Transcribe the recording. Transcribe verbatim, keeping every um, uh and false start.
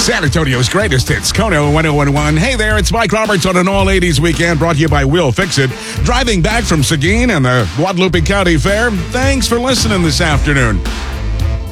San Antonio's greatest hits, Kono one oh one one. Hey there, it's Mike Roberts on an all-eighties weekend brought to you by Will Fix-It. Driving back from Seguin and the Guadalupe County Fair, thanks for listening this afternoon.